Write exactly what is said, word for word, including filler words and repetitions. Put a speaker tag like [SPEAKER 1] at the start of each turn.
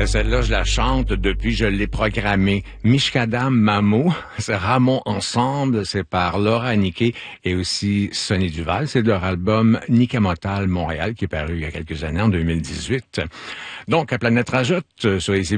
[SPEAKER 1] celle-là, je la chante depuis, je l'ai programmée. Mishkadam Mamo, c'est Ramon Ensemble, c'est par Laura Niquet et aussi Sonny Duval. C'est de leur album Nikamotal Montréal qui est paru il y a quelques années, en deux mille dix-huit. Donc, à Planète Rajoute, sur les